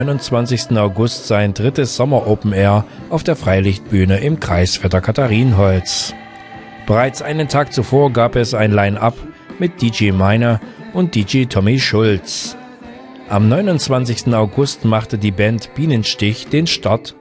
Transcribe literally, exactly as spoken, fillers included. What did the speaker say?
neunundzwanzigsten August sein drittes Sommer Open Air auf der Freilichtbühne im Kreis Wetter-Katharinenholz. Bereits einen Tag zuvor gab es ein Line-Up mit D J Miner und D J Tommy Schulz. Am neunundzwanzigsten August machte die Band Bienenstich den Start